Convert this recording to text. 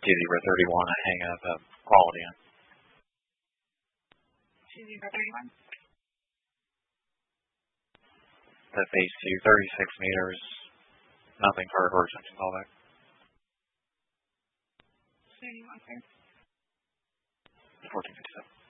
2-0-31, I hang up quality in. 2-0-31. The phase 2, 36 meters, nothing for emergency callback. 31, sir. 1457.